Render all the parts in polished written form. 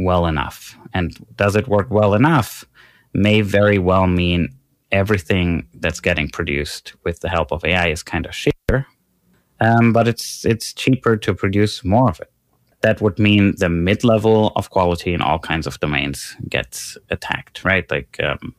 well enough. And does it work well enough may very well mean everything that's getting produced with the help of AI is kind of shitter, but it's cheaper to produce more of it. That would mean the mid-level of quality in all kinds of domains gets attacked, right? Like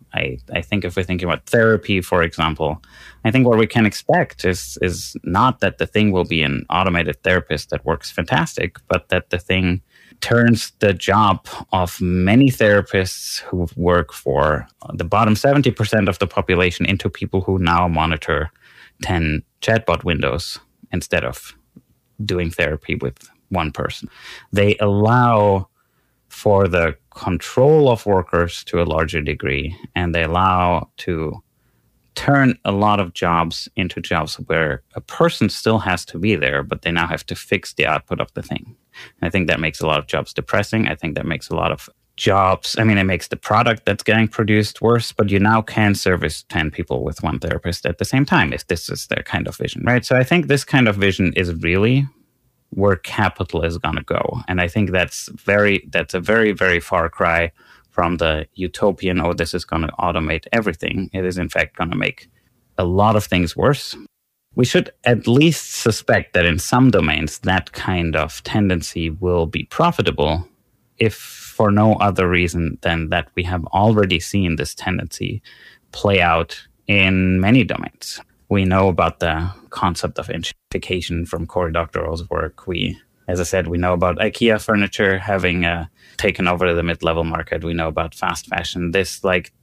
I think if we're thinking about therapy, for example, I think what we can expect is not that the thing will be an automated therapist that works fantastic, but that the thing turns the job of many therapists who work for the bottom 70% of the population into people who now monitor 10 chatbot windows instead of doing therapy with one person. They allow for the control of workers to a larger degree, and they allow to turn a lot of jobs into jobs where a person still has to be there, but they now have to fix the output of the thing. And I think that makes a lot of jobs depressing. I think that makes a lot of jobs, it makes the product that's getting produced worse, but you now can service 10 people with one therapist at the same time if this is their kind of vision, right? So I think this kind of vision is really where capital is going to go. And I think that's a very, very far cry from the utopian, oh, this is going to automate everything. It is, in fact, going to make a lot of things worse. We should at least suspect that in some domains, that kind of tendency will be profitable, if for no other reason than that we have already seen this tendency play out in many domains. We know about the concept of gentrification from Cory Doctorow's work. As I said, we know about IKEA furniture having taken over the mid-level market. We know about fast fashion. This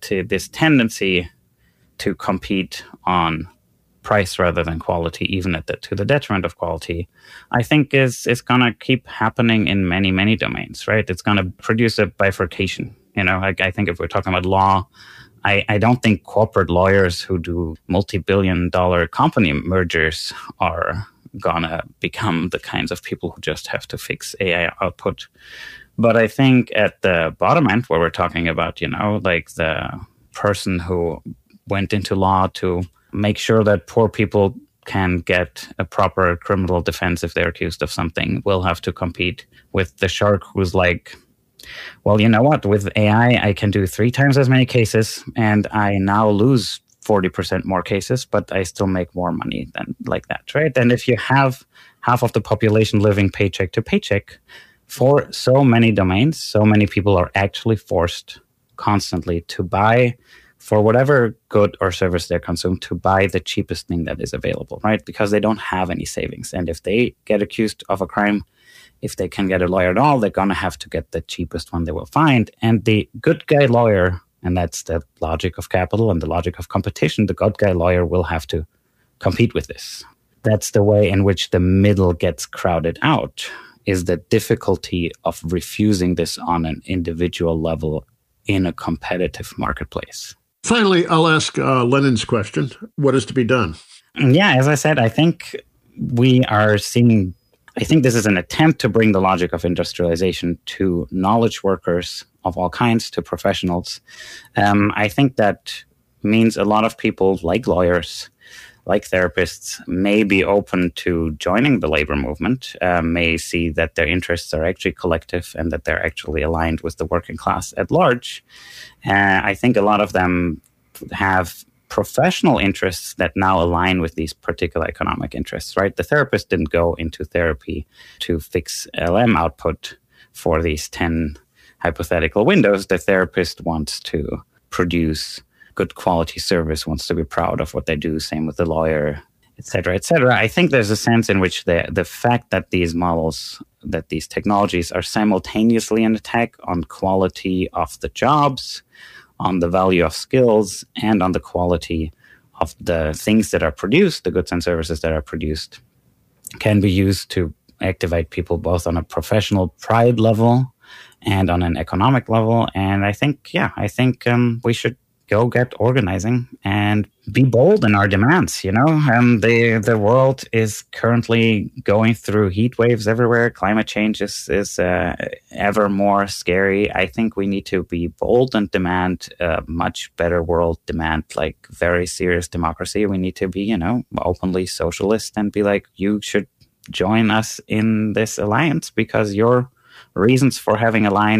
tendency to compete on price rather than quality, even to the detriment of quality, I think is going to keep happening in many, many domains, right? It's going to produce a bifurcation. I think if we're talking about law, I don't think corporate lawyers who do multi-billion-dollar company mergers are going to become the kinds of people who just have to fix AI output. But I think at the bottom end, where we're talking about, like the person who went into law to make sure that poor people can get a proper criminal defense if they're accused of something, will have to compete with the shark who's like, well, you know what? With AI, I can do 3 times as many cases, and I now lose 40% more cases, but I still make more money than like that, right? And if you have half of the population living paycheck to paycheck, for so many domains, so many people are actually forced constantly to buy, for whatever good or service they consume, to buy the cheapest thing that is available, right? Because they don't have any savings. And if they get accused of a crime, if they can get a lawyer at all, they're going to have to get the cheapest one they will find. And the good guy lawyer, and that's the logic of capital and the logic of competition, the good guy lawyer will have to compete with this. That's the way in which the middle gets crowded out, is the difficulty of refusing this on an individual level in a competitive marketplace. Finally, I'll ask Lenin's question. What is to be done? Yeah, as I said, I think we are seeing, I think this is an attempt to bring the logic of industrialization to knowledge workers of all kinds, to professionals. I think that means a lot of people, like lawyers, like therapists, may be open to joining the labor movement, may see that their interests are actually collective and that they're actually aligned with the working class at large. I think a lot of them have professional interests that now align with these particular economic interests, right? The therapist didn't go into therapy to fix LM output for these 10 hypothetical windows. The therapist wants to produce good quality service, wants to be proud of what they do. Same with the lawyer, et cetera, et cetera. I think there's a sense in which the fact that these models, that these technologies are simultaneously an attack on quality of the jobs, on the value of skills, and on the quality of the things that are produced, the goods and services that are produced, can be used to activate people both on a professional pride level and on an economic level. And I think, we should go get organizing and be bold in our demands. The world is currently going through heat waves everywhere. Climate change is ever more scary. I think we need to be bold and demand a much better world, demand like very serious democracy. We need to be, openly socialist and be like, you should join us in this alliance because your reasons for having alliance